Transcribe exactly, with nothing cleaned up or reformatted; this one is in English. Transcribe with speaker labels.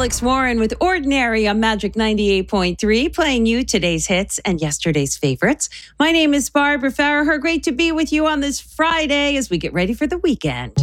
Speaker 1: Alex Warren with Ordinary on Magic ninety-eight point three, playing you today's hits and yesterday's favorites. My name is Barbara Farraher. Great to be with you on this Friday as we get ready for the weekend.